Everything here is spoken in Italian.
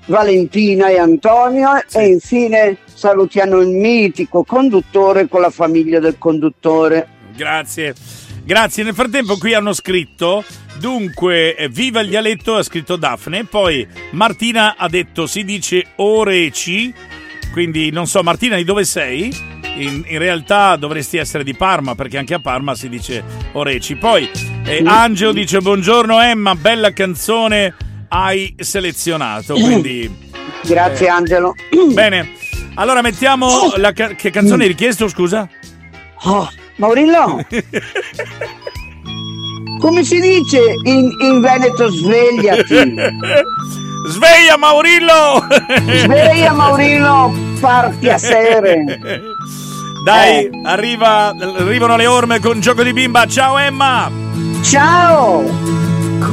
Valentina e Antonio, e infine salutiamo il mitico conduttore con la famiglia del conduttore. Grazie. Nel frattempo qui hanno scritto, dunque, viva il dialetto, ha scritto Daphne, poi Martina ha detto si dice Oreci, quindi non so, Martina, di dove sei? In realtà dovresti essere di Parma, perché anche a Parma si dice Oreci. Poi Angelo dice buongiorno Emma, bella canzone hai selezionato, quindi grazie Angelo. Bene, allora mettiamo che canzone hai richiesto, scusa? Maurillo, come si dice in Veneto svegliati? Sveglia Maurillo! Sveglia Maurillo, parti a sere. Dai, arrivano le orme con Gioco di bimba. Ciao Emma! Ciao!